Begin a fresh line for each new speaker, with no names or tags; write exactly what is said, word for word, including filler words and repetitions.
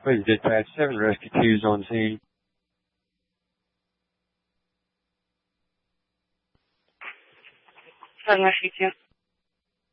Please dispatch seven rescue twos on scene.
seven rescue two.